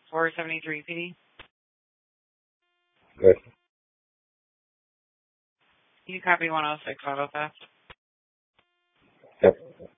473 PD. Good. You copy 106 auto theft. Yep.